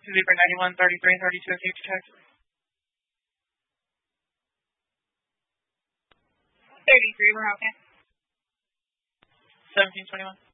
Zebra 91, 33, 32, future text. 33, we're okay. 1721.